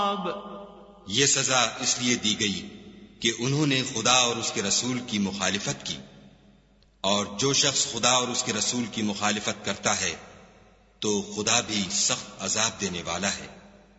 ये सजा इसलिए दी गई कि उन्होंने खुदा और उसके रसूल की मुखालिफत की, और जो शख्स खुदा और उसके रसूल की मुखालिफत करता है तो खुदा भी सख्त अजाब देने वाला है।